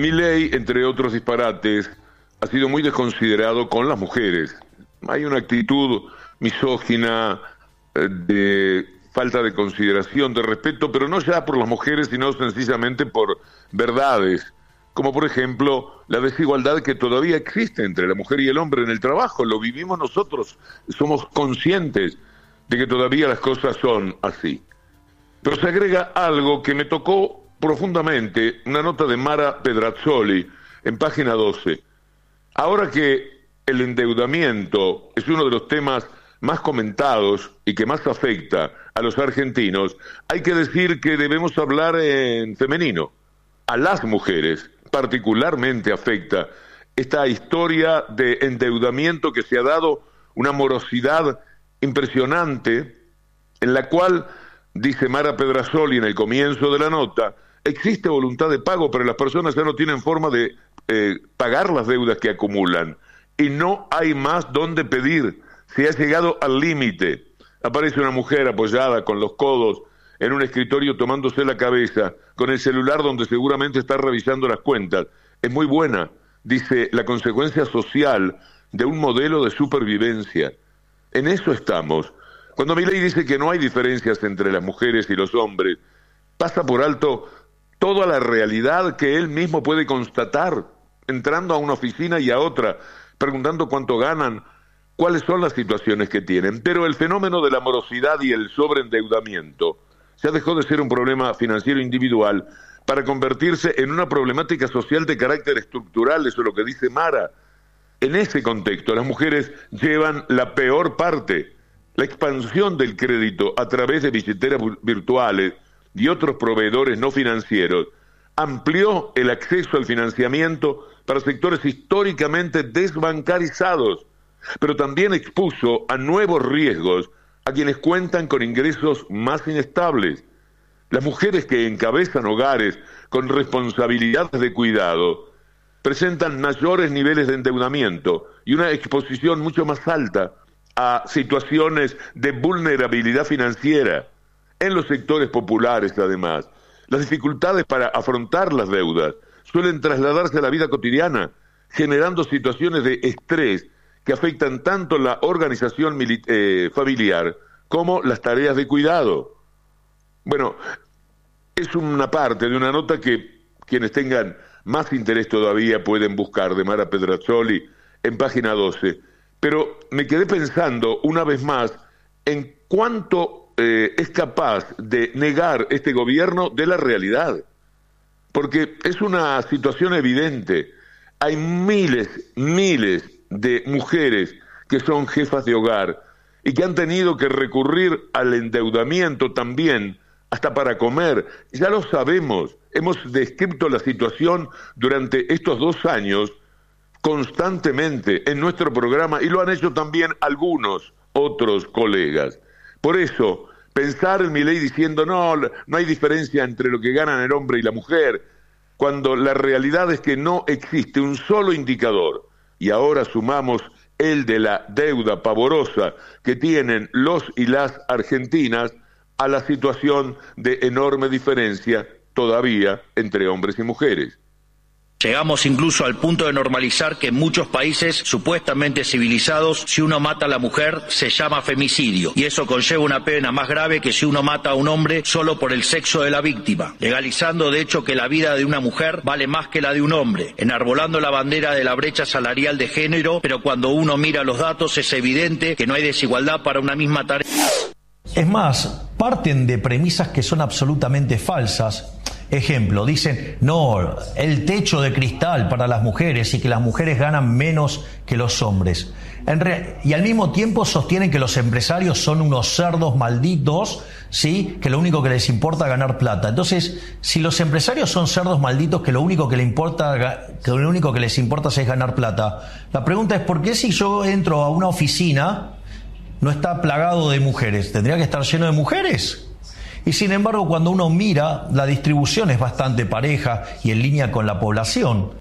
Milei, entre otros disparates, ha sido muy desconsiderado con las mujeres. Hay una actitud misógina, de falta de consideración, de respeto, pero no ya por las mujeres, sino sencillamente por verdades, como por ejemplo la desigualdad que todavía existe entre la mujer y el hombre en el trabajo. Lo vivimos nosotros, somos conscientes de que todavía las cosas son así. Pero se agrega algo que me tocó profundamente, una nota de Mara Pedrazzoli en página 12. Ahora que el endeudamiento es uno de los temas más comentados y que más afecta a los argentinos, hay que decir que debemos hablar en femenino. A las mujeres particularmente afecta esta historia de endeudamiento que se ha dado, una morosidad impresionante, en la cual, dice Mara Pedrazzoli en el comienzo de la nota, existe voluntad de pago, pero las personas ya no tienen forma de pagar las deudas que acumulan y no hay más donde pedir. Se ha llegado al límite. Aparece una mujer apoyada con los codos en un escritorio tomándose la cabeza, con el celular donde seguramente está revisando las cuentas. Es muy buena, dice, la consecuencia social de un modelo de supervivencia. En eso estamos. Cuando Milei dice que no hay diferencias entre las mujeres y los hombres, pasa por alto toda la realidad que él mismo puede constatar, entrando a una oficina y a otra, preguntando cuánto ganan, cuáles son las situaciones que tienen. Pero el fenómeno de la morosidad y el sobreendeudamiento ya dejó de ser un problema financiero individual para convertirse en una problemática social de carácter estructural. Eso es lo que dice Mara. En ese contexto, las mujeres llevan la peor parte. La expansión del crédito a través de billeteras virtuales y otros proveedores no financieros amplió el acceso al financiamiento para sectores históricamente desbancarizados, pero también expuso a nuevos riesgos a quienes cuentan con ingresos más inestables. Las mujeres que encabezan hogares con responsabilidades de cuidado presentan mayores niveles de endeudamiento y una exposición mucho más alta a situaciones de vulnerabilidad financiera. En los sectores populares, además, las dificultades para afrontar las deudas suelen trasladarse a la vida cotidiana, generando situaciones de estrés que afectan tanto la organización familiar como las tareas de cuidado. Bueno, es una parte de una nota que quienes tengan más interés todavía pueden buscar, de Mara Pedrazzoli en página 12. Pero me quedé pensando una vez más en cuánto es capaz de negar este gobierno de la realidad. Porque es una situación evidente. Hay miles de mujeres que son jefas de hogar y que han tenido que recurrir al endeudamiento también, hasta para comer. Ya lo sabemos, hemos descrito la situación durante estos 2 años constantemente en nuestro programa y lo han hecho también algunos otros colegas. Por eso, pensar en Milei diciendo no hay diferencia entre lo que ganan el hombre y la mujer, cuando la realidad es que no existe un solo indicador, y ahora sumamos el de la deuda pavorosa que tienen los y las argentinas, a la situación de enorme diferencia todavía entre hombres y mujeres. Llegamos incluso al punto de normalizar que en muchos países supuestamente civilizados, si uno mata a la mujer, se llama femicidio. Y eso conlleva una pena más grave que si uno mata a un hombre solo por el sexo de la víctima. Legalizando de hecho que la vida de una mujer vale más que la de un hombre. Enarbolando la bandera de la brecha salarial de género, pero cuando uno mira los datos es evidente que no hay desigualdad para una misma tarea. Es más, parten de premisas que son absolutamente falsas. Ejemplo, dicen, no, el techo de cristal para las mujeres y que las mujeres ganan menos que los hombres. Y al mismo tiempo sostienen que los empresarios son unos cerdos malditos, ¿sí? Que lo único que les importa es ganar plata. Entonces, si los empresarios son cerdos malditos que lo único que les importa es ganar plata, la pregunta es ¿por qué si yo entro a una oficina no está plagado de mujeres? ¿Tendría que estar lleno de mujeres? Y sin embargo, cuando uno mira, la distribución es bastante pareja y en línea con la población.